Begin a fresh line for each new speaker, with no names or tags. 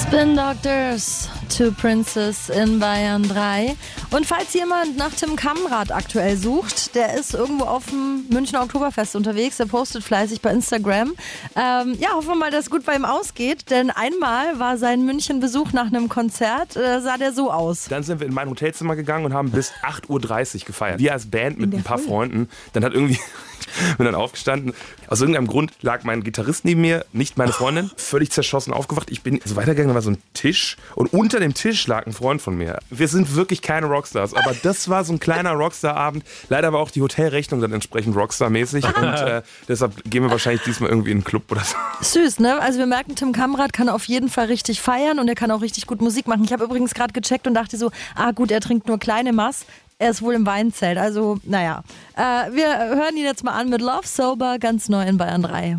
Spin Doctors, Two Princes in Bayern 3. Und falls jemand nach Tim Kamrat aktuell sucht, der ist irgendwo auf dem Münchner Oktoberfest unterwegs, der postet fleißig bei Instagram. Hoffen wir mal, dass es gut bei ihm ausgeht, denn einmal war sein München-Besuch nach einem Konzert, sah der so aus.
Dann sind wir in mein Hotelzimmer gegangen und haben bis 8.30 Uhr gefeiert. Wir als Band mit ein paar Freunden. Dann hat irgendwie... bin dann aufgestanden. Aus irgendeinem Grund lag mein Gitarrist neben mir, nicht meine Freundin, völlig zerschossen aufgewacht. Ich bin so weitergegangen, da war so ein Tisch und unter dem Tisch lag ein Freund von mir. Wir sind wirklich keine Rockstars, aber das war so ein kleiner Rockstar-Abend. Leider war auch die Hotelrechnung dann entsprechend Rockstar-mäßig und deshalb gehen wir wahrscheinlich diesmal irgendwie in einen Club oder so.
Süß, ne? Also wir merken, Tim Kamrat kann auf jeden Fall richtig feiern und er kann auch richtig gut Musik machen. Ich habe übrigens gerade gecheckt und dachte so, gut, er trinkt nur kleine Maß. Er ist wohl im Weinzelt, also naja. Wir hören ihn jetzt mal an mit Love Sober, ganz neu in Bayern 3.